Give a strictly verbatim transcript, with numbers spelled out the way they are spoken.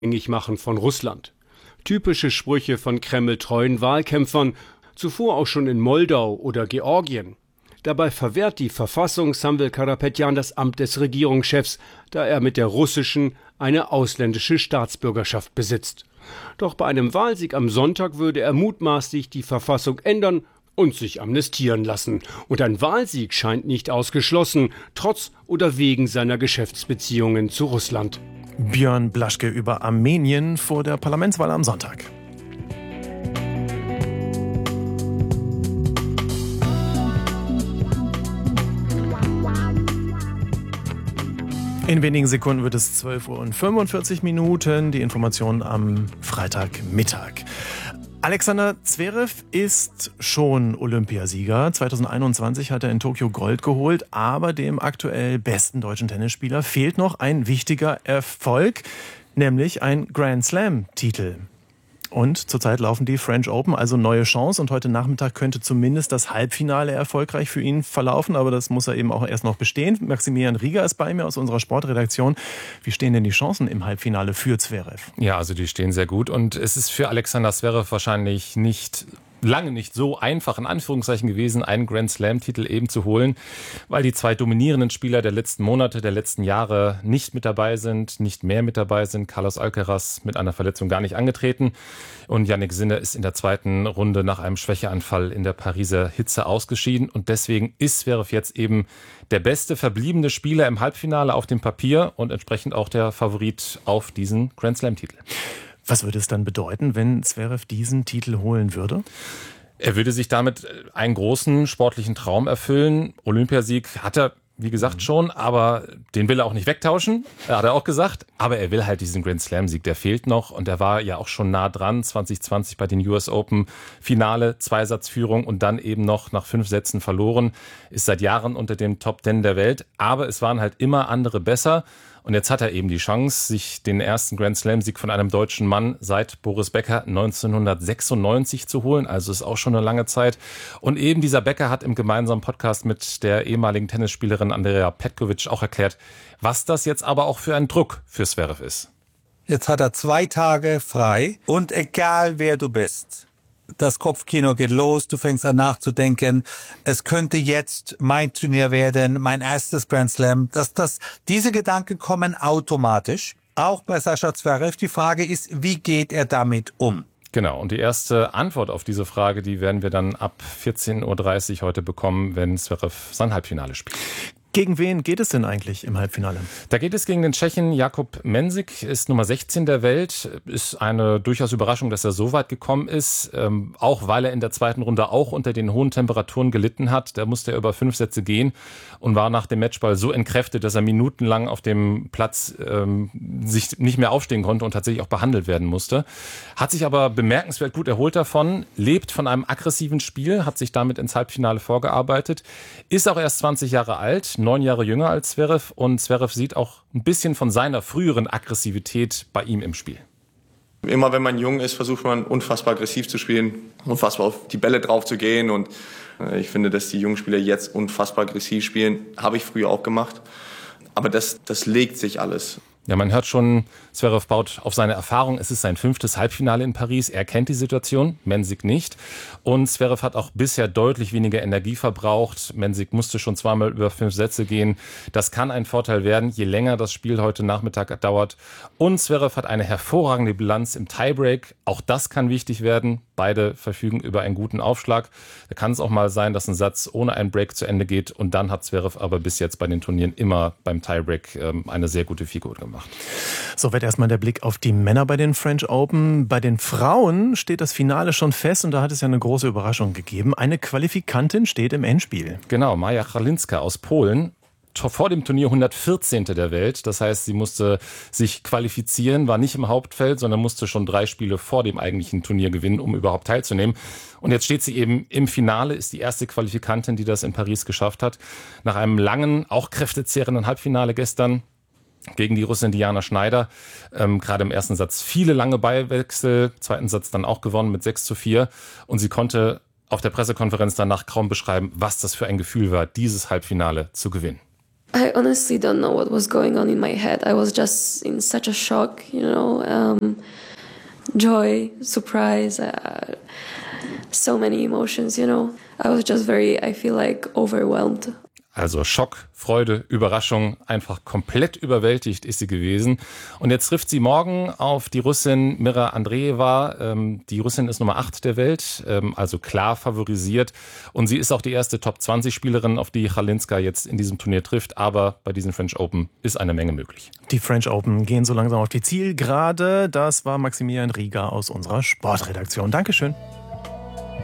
abhängig machen von Russland. Typische Sprüche von Kreml-treuen Wahlkämpfern, zuvor auch schon in Moldau oder Georgien. Dabei verwehrt die Verfassung Samvel Karapetyan das Amt des Regierungschefs, da er mit der russischen eine ausländische Staatsbürgerschaft besitzt. Doch bei einem Wahlsieg am Sonntag würde er mutmaßlich die Verfassung ändern und sich amnestieren lassen. Und ein Wahlsieg scheint nicht ausgeschlossen, trotz oder wegen seiner Geschäftsbeziehungen zu Russland. Björn Blaschke über Armenien vor der Parlamentswahl am Sonntag. In wenigen Sekunden wird es zwölf Uhr und fünfundvierzig Minuten. Die Informationen am Freitagmittag. Alexander Zverev ist schon Olympiasieger. zweitausendeinundzwanzig hat er in Tokio Gold geholt, aber dem aktuell besten deutschen Tennisspieler fehlt noch ein wichtiger Erfolg, nämlich ein Grand Slam-Titel. Und zurzeit laufen die French Open, also neue Chance. Und heute Nachmittag könnte zumindest das Halbfinale erfolgreich für ihn verlaufen. Aber das muss er eben auch erst noch bestehen. Maximilian Rieger ist bei mir aus unserer Sportredaktion. Wie stehen denn die Chancen im Halbfinale für Zverev? Ja, also die stehen sehr gut. Und es ist für Alexander Zverev wahrscheinlich nicht... lange nicht so einfach, in Anführungszeichen gewesen, einen Grand Slam-Titel eben zu holen, weil die zwei dominierenden Spieler der letzten Monate, der letzten Jahre nicht mit dabei sind, nicht mehr mit dabei sind. Carlos Alcaraz mit einer Verletzung gar nicht angetreten und Jannik Sinner ist in der zweiten Runde nach einem Schwächeanfall in der Pariser Hitze ausgeschieden und deswegen ist Zverev jetzt eben der beste verbliebene Spieler im Halbfinale auf dem Papier und entsprechend auch der Favorit auf diesen Grand Slam-Titel. Was würde es dann bedeuten, wenn Zverev diesen Titel holen würde? Er würde sich damit einen großen sportlichen Traum erfüllen. Olympiasieg hat er, wie gesagt, schon, aber den will er auch nicht wegtauschen, hat er auch gesagt. Aber er will halt diesen Grand Slam-Sieg, der fehlt noch. Und er war ja auch schon nah dran, zwanzig zwanzig bei den U S Open Finale, Zweisatzführung und dann eben noch nach fünf Sätzen verloren. Ist seit Jahren unter dem Top Ten der Welt, aber es waren halt immer andere besser. Und jetzt hat er eben die Chance, sich den ersten Grand Slam-Sieg von einem deutschen Mann seit Boris Becker neunzehnhundertsechsundneunzig zu holen. Also ist auch schon eine lange Zeit. Und eben dieser Becker hat im gemeinsamen Podcast mit der ehemaligen Tennisspielerin Andrea Petkovic auch erklärt, was das jetzt aber auch für ein Druck für Zverev ist. Jetzt hat er zwei Tage frei und egal wer du bist, das Kopfkino geht los, du fängst an nachzudenken, es könnte jetzt mein Turnier werden, mein erstes Grand Slam. Das, das, diese Gedanken kommen automatisch, auch bei Sascha Zverev. Die Frage ist, wie geht er damit um? Genau, und die erste Antwort auf diese Frage, die werden wir dann ab vierzehn Uhr dreißig heute bekommen, wenn Zverev sein Halbfinale spielt. Gegen wen geht es denn eigentlich im Halbfinale? Da geht es gegen den Tschechen Jakub Mensik, ist Nummer sechzehn der Welt. Ist eine durchaus Überraschung, dass er so weit gekommen ist, ähm, auch weil er in der zweiten Runde auch unter den hohen Temperaturen gelitten hat. Da musste er über fünf Sätze gehen und war nach dem Matchball so entkräftet, dass er minutenlang auf dem Platz ähm, sich nicht mehr aufstehen konnte und tatsächlich auch behandelt werden musste. Hat sich aber bemerkenswert gut erholt davon, lebt von einem aggressiven Spiel, hat sich damit ins Halbfinale vorgearbeitet, ist auch erst zwanzig Jahre alt, neun Jahre jünger als Zverev und Zverev sieht auch ein bisschen von seiner früheren Aggressivität bei ihm im Spiel. Immer wenn man jung ist, versucht man unfassbar aggressiv zu spielen, unfassbar auf die Bälle drauf zu gehen und ich finde, dass die jungen Spieler jetzt unfassbar aggressiv spielen, habe ich früher auch gemacht, aber das, das legt sich alles. Ja, man hört schon, Zverev baut auf seine Erfahrung. Es ist sein fünftes Halbfinale in Paris. Er kennt die Situation, Mensik nicht. Und Zverev hat auch bisher deutlich weniger Energie verbraucht. Mensik musste schon zweimal über fünf Sätze gehen. Das kann ein Vorteil werden, je länger das Spiel heute Nachmittag dauert. Und Zverev hat eine hervorragende Bilanz im Tiebreak. Auch das kann wichtig werden. Beide verfügen über einen guten Aufschlag. Da kann es auch mal sein, dass ein Satz ohne einen Break zu Ende geht. Und dann hat Zverev aber bis jetzt bei den Turnieren immer beim Tiebreak ähm, eine sehr gute Figur gemacht. So wird erstmal der Blick auf die Männer bei den French Open. Bei den Frauen steht das Finale schon fest und da hat es ja eine große Überraschung gegeben. Eine Qualifikantin steht im Endspiel. Genau, Maja Chalinska aus Polen. Vor dem Turnier hundertvierzehnte der Welt. Das heißt, sie musste sich qualifizieren, war nicht im Hauptfeld, sondern musste schon drei Spiele vor dem eigentlichen Turnier gewinnen, um überhaupt teilzunehmen. Und jetzt steht sie eben im Finale, ist die erste Qualifikantin, die das in Paris geschafft hat. Nach einem langen, auch kräftezehrenden Halbfinale gestern gegen die Russin Diana Schneider. Ähm, gerade im ersten Satz viele lange Ballwechsel, zweiten Satz dann auch gewonnen mit sechs zu vier. Und sie konnte auf der Pressekonferenz danach kaum beschreiben, was das für ein Gefühl war, dieses Halbfinale zu gewinnen. I honestly don't know what was going on in my head. I was just in such a shock, you know, um, joy, surprise, uh, so many emotions, you know. I was just very, I feel like, overwhelmed. Also Schock, Freude, Überraschung, einfach komplett überwältigt ist sie gewesen. Und jetzt trifft sie morgen auf die Russin Mira Andreeva. Ähm, die Russin ist Nummer acht der Welt, ähm, also klar favorisiert. Und sie ist auch die erste Top zwanzig Spielerin, auf die Chalinska jetzt in diesem Turnier trifft. Aber bei diesen French Open ist eine Menge möglich. Die French Open gehen so langsam auf die Zielgerade. Das war Maximilian Rieger aus unserer Sportredaktion. Dankeschön.